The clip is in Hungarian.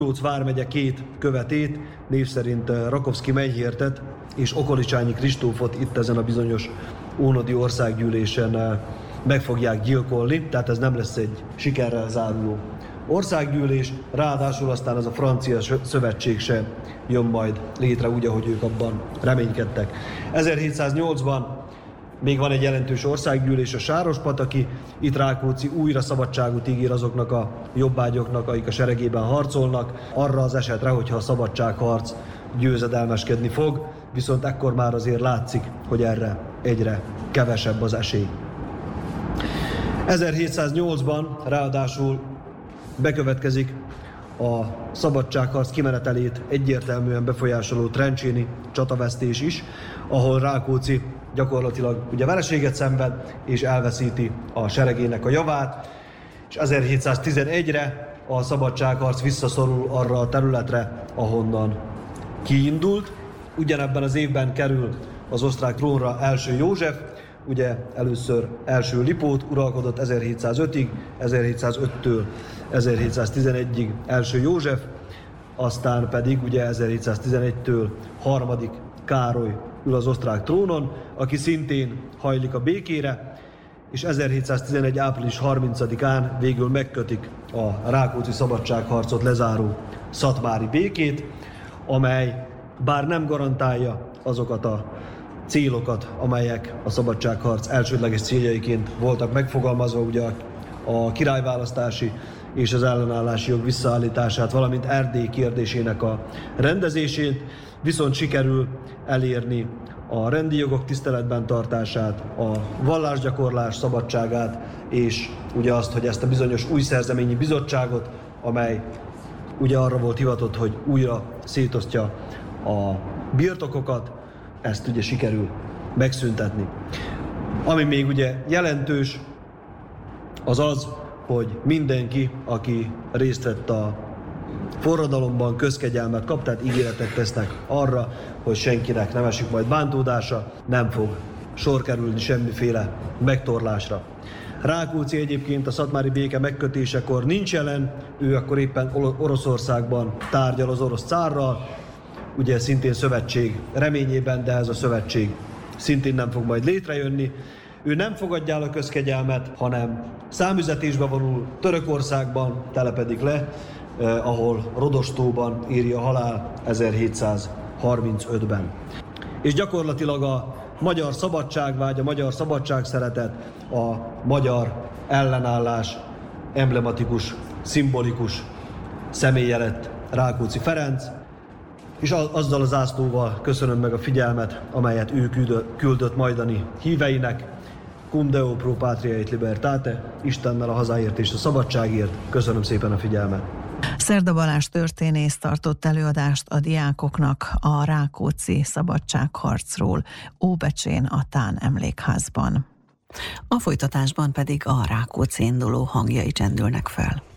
Miskolc vármegye 2 követét, név szerint Rakovszky Menyhértet és Okolicsányi Kristófot itt ezen a bizonyos ónodi országgyűlésen meg fogják gyilkolni, tehát ez nem lesz egy sikerrel záruló országgyűlés, ráadásul aztán az a francia szövetség se jön majd létre úgy, ahogy ők abban reménykedtek. 1708-ban még van egy jelentős országgyűlés, a Sárospataki, itt Rákóczi újra szabadságot ígér azoknak a jobbágyoknak, akik a seregében harcolnak, arra az esetre, hogyha a szabadságharc győzedelmeskedni fog, viszont ekkor már azért látszik, hogy erre egyre kevesebb az esély. 1708-ban ráadásul bekövetkezik a szabadságharc kimenetelét egyértelműen befolyásoló trencséni csatavesztés is, ahol Rákóczi gyakorlatilag ugye vereséget szenved és elveszíti a seregének a javát, és 1711-re a szabadságharc visszaszorul arra a területre, ahonnan kiindult. Ugyanebben az évben kerül az osztrák trónra első József, ugye először első Lipót uralkodott 1705-ig, 1705-től 1711-ig első József, aztán pedig ugye 1711-től harmadik Károly ül az osztrák trónon, aki szintén hajlik a békére, és 1711. április 30-án végül megkötik a Rákóczi szabadságharcot lezáró szatmári békét, amely bár nem garantálja azokat a célokat, amelyek a szabadságharc elsődleges céljaiként voltak megfogalmazva, ugye a királyválasztási és az ellenállási jog visszaállítását, valamint Erdély kérdésének a rendezését, viszont sikerül elérni a rendi jogok tiszteletben tartását, a vallásgyakorlás szabadságát, és ugye azt, hogy ezt a bizonyos új szerzeményi bizottságot, amely ugye arra volt hivatott, hogy újra szétosztja a birtokokat, ezt ugye sikerül megszüntetni. Ami még ugye jelentős, az az, hogy mindenki, aki részt vett a forradalomban, közkegyelmet kap, tehát ígéretet tesznek arra, hogy senkinek nem esik majd bántódása, nem fog sor kerülni semmiféle megtorlásra. Rákóczi egyébként a szatmári béke megkötésekor nincs jelen, ő akkor éppen Oroszországban tárgyal az orosz cárral, ugye szintén szövetség reményében, de ez a szövetség szintén nem fog majd létrejönni. Ő nem fogadja el a közkegyelmet, hanem számüzetésbe vonul Törökországban, telepedik le, ahol Rodostóban éri a halál 1735-ben. És gyakorlatilag a magyar szabadságvágy, a magyar szabadságszeretet, a magyar ellenállás emblematikus, szimbolikus személye lett Rákóczi Ferenc, és azzal a zászlóval köszönöm meg a figyelmet, amelyet ő küldött majdani híveinek. Cum Deo pro patria et libertate, Istennel a hazáért és a szabadságért. Köszönöm szépen a figyelmet. Szerda Balázs történész tartott előadást a diákoknak a Rákóczi szabadságharcról Óbecsén a Tán emlékházban. A folytatásban pedig a Rákóczi induló hangjai csendülnek fel.